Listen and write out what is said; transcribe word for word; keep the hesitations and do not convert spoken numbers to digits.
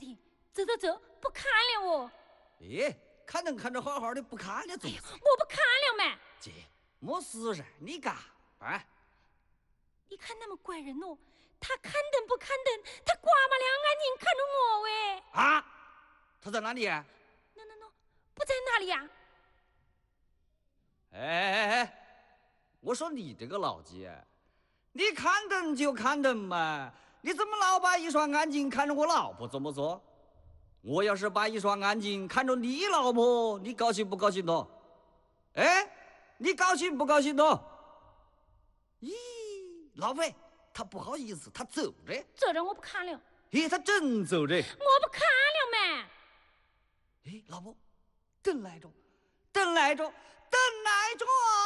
的，走走走，不看了哦。 哎，看能看着好好的，不看了怎么？ 我不看了嘛。 这没事噻，你干啊？ 你看那么怪人哦，他看灯不看灯，他刮嘛两眼睛看着我喂。 啊？他在哪里啊？ 喏喏喏，不在哪里呀、啊？ 哎哎哎，我说你这个老鸡，你看灯就看灯嘛，你怎么老把一双眼睛看着我老婆怎么做？我要是把一双眼睛看着你老婆，你高兴不高兴喏？哎，你高兴不高兴喏？咦，老魏，他不好意思，他走了。 走了，我不看了。 咦，他真走了。 我不看了嘛。 哎，老婆，等来着，等来着，等来着。